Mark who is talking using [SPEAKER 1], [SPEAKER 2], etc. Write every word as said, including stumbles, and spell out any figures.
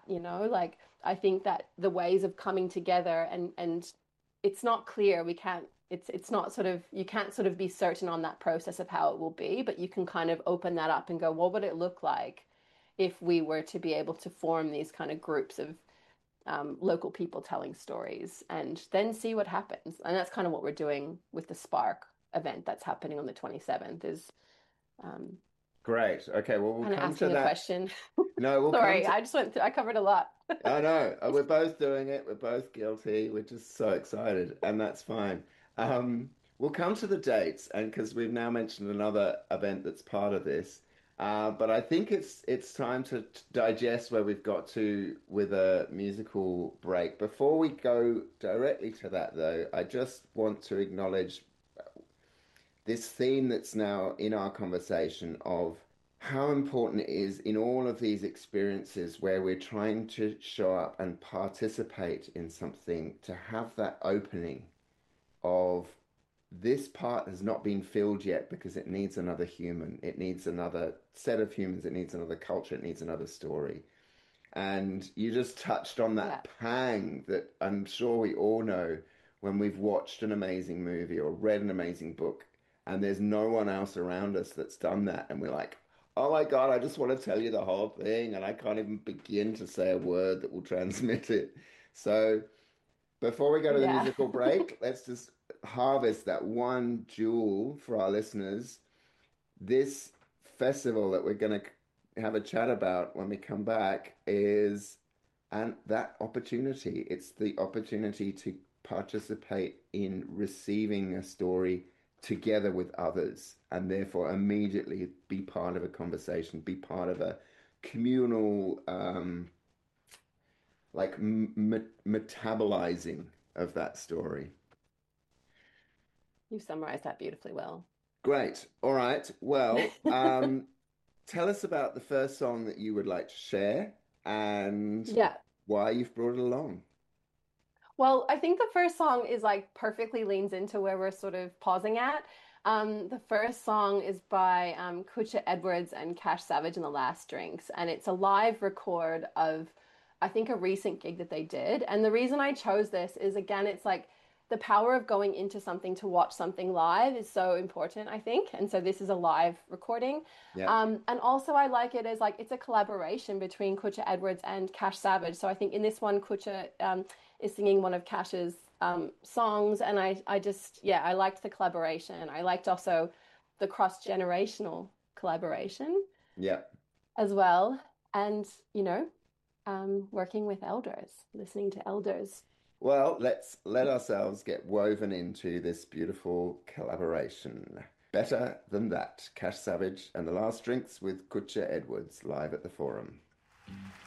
[SPEAKER 1] you know? Like I think that the ways of coming together and and it's not clear. We can't it's it's not sort of you can't sort of be certain on that process of how it will be, but you can kind of open that up and go, what would it look like if we were to be able to form these kind of groups of um, local people telling stories and then see what happens. And that's kind of what we're doing with the Spark event that's happening on the twenty-seventh is um,
[SPEAKER 2] Great. Okay, well, we'll
[SPEAKER 1] kind of
[SPEAKER 2] come to
[SPEAKER 1] asking a
[SPEAKER 2] that.
[SPEAKER 1] question.
[SPEAKER 2] No, we'll come
[SPEAKER 1] Sorry,
[SPEAKER 2] to.
[SPEAKER 1] I just went through, I covered a lot.
[SPEAKER 2] I know. uh, We're both doing it. We're both guilty. We're just so excited, and that's fine. Um, we'll come to the dates, and because we've now mentioned another event that's part of this, uh, but I think it's it's time to t- digest where we've got to with a musical break. Before we go directly to that, though, I just want to acknowledge this theme that's now in our conversation of how important it is in all of these experiences where we're trying to show up and participate in something to have that opening of this part has not been filled yet because it needs another human. It needs another set of humans. It needs another culture. It needs another story. And you just touched on that
[SPEAKER 1] Yeah.
[SPEAKER 2] pang that I'm sure we all know when we've watched an amazing movie or read an amazing book, and there's no one else around us that's done that. And we're like, oh my God, I just want to tell you the whole thing, and I can't even begin to say a word that will transmit it. So before we go to the
[SPEAKER 1] Yeah.
[SPEAKER 2] musical break, let's just harvest that one jewel for our listeners. This festival that we're going to have a chat about when we come back is and that opportunity. It's the opportunity to participate in receiving a story together with others and therefore immediately be part of a conversation, be part of a communal um, like m metabolizing of that story.
[SPEAKER 1] You summarized that beautifully well.
[SPEAKER 2] Great. All right. Well, um, tell us about the first song that you would like to share and
[SPEAKER 1] Yeah.
[SPEAKER 2] why you've brought it along.
[SPEAKER 1] Well, I think the first song is like perfectly leans into where we're sort of pausing at. Um, the first song is by um, Kutcha Edwards and Cash Savage and the Last Drinks, and it's a live record of, I think, a recent gig that they did. And the reason I chose this is again, it's like the power of going into something to watch something live is so important, I think. And so this is a live recording.
[SPEAKER 2] Yeah.
[SPEAKER 1] Um, and also I like it as like it's a collaboration between Kutcha Edwards and Cash Savage. So I think in this one, Kutcha um, is singing one of Cash's um, songs, and I I just yeah I liked the collaboration. I liked also the cross generational collaboration
[SPEAKER 2] Yeah.
[SPEAKER 1] as well, and you know um, working with elders, listening to elders.
[SPEAKER 2] Well, let's let ourselves get woven into this beautiful collaboration. Better than that. Cash Savage and the Last Drinks with Kutcher Edwards live at the Forum.